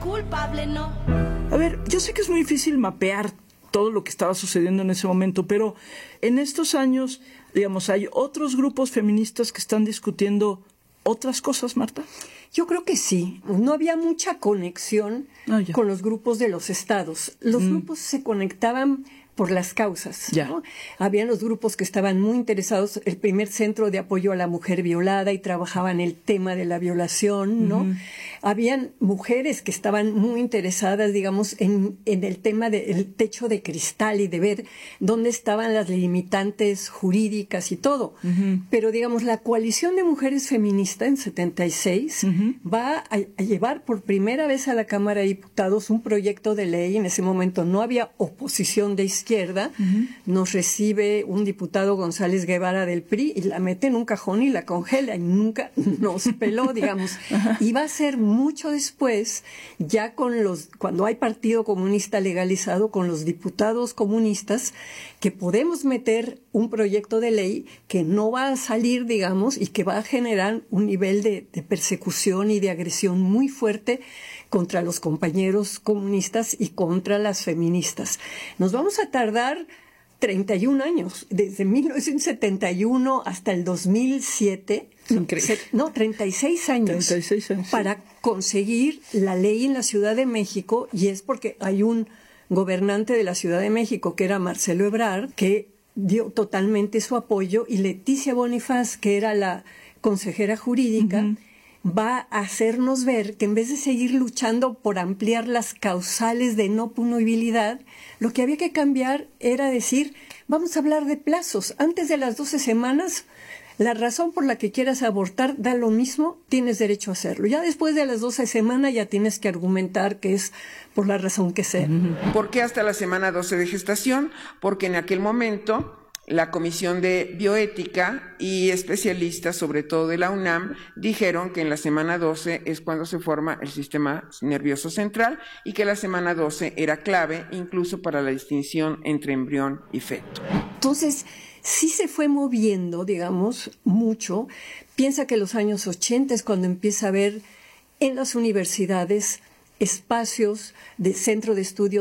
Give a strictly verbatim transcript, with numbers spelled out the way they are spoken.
Culpable no. A ver, yo sé que es muy difícil mapear todo lo que estaba sucediendo en ese momento, pero en estos años, digamos, hay otros grupos feministas que están discutiendo otras cosas, Marta. Yo creo que sí. No había mucha conexión ah, con los grupos de los estados. Los mm. grupos se conectaban por las causas, ¿no? Habían los grupos que estaban muy interesados, el primer centro de apoyo a la mujer violada y trabajaban el tema de la violación, ¿no? Uh-huh. Habían mujeres que estaban muy interesadas, digamos, en, en el tema del techo de cristal y de ver dónde estaban las limitantes jurídicas y todo. Uh-huh. Pero, digamos, la coalición de mujeres feministas en setenta y seis uh-huh. va a, a llevar por primera vez a la Cámara de Diputados un proyecto de ley. En ese momento no había oposición de izquierda. Izquierda, uh-huh. Nos recibe un diputado González Guevara del P R I y la mete en un cajón y la congela y nunca nos peló, digamos. Uh-huh. Y va a ser mucho después, ya con los, cuando hay Partido Comunista legalizado, con los diputados comunistas, que podemos meter un proyecto de ley que no va a salir, digamos, y que va a generar un nivel de, de persecución y de agresión muy fuerte contra los compañeros comunistas y contra las feministas. Nos vamos a tardar treinta y un años, desde mil novecientos setenta y uno hasta el dos mil siete, Increíble. no, treinta y seis años, treinta y seis años para sí. conseguir la ley en la Ciudad de México, y es porque hay un gobernante de la Ciudad de México, que era Marcelo Ebrard, que dio totalmente su apoyo, y Leticia Bonifaz, que era la consejera jurídica, uh-huh. va a hacernos ver que en vez de seguir luchando por ampliar las causales de no punibilidad, lo que había que cambiar era decir, vamos a hablar de plazos. Antes de las doce semanas, la razón por la que quieras abortar da lo mismo, tienes derecho a hacerlo. Ya después de las doce semanas ya tienes que argumentar que es por la razón que sea. ¿Por qué hasta la semana doce de gestación? Porque en aquel momento la Comisión de Bioética y especialistas, sobre todo de la UNAM, dijeron que en la semana doce es cuando se forma el sistema nervioso central y que la semana doce era clave incluso para la distinción entre embrión y feto. Entonces, sí se fue moviendo, digamos, mucho. Piensa que los años ochenta es cuando empieza a haber en las universidades espacios de centro de estudio